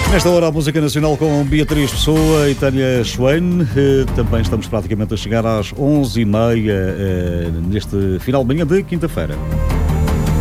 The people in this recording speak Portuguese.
Nesta hora a música nacional com Beatriz Pessoa e Tânia Schwein. Também estamos praticamente a chegar às 11h30 neste final de manhã de quinta-feira.